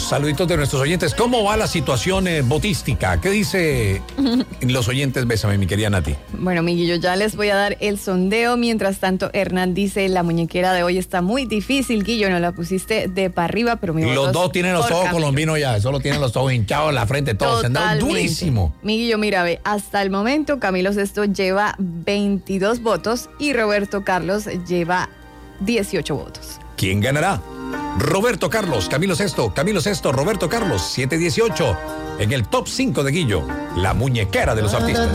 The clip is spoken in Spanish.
saluditos de nuestros oyentes. ¿Cómo va la situación botística? ¿Qué dice los oyentes? Bésame, mi querida Nati. Bueno, Miguel, yo ya les voy a dar el sondeo. Mientras tanto, Hernán dice, la muñequera de hoy está muy difícil, Guillo, no la pusiste de para arriba, pero mi voto los es dos tienen los por ojos Camilo. colombinos ya, solo tienen los ojos hinchados, la frente, todo, se han dado durísimo. Miguel, mira, ve, hasta el momento Camilo Sesto lleva 22 votos y Roberto Carlos lleva 18 votos. ¿Quién ganará? Roberto Carlos, Camilo Sesto, Roberto Carlos, 718. En el top 5 de Guillo, la muñequera de los artistas.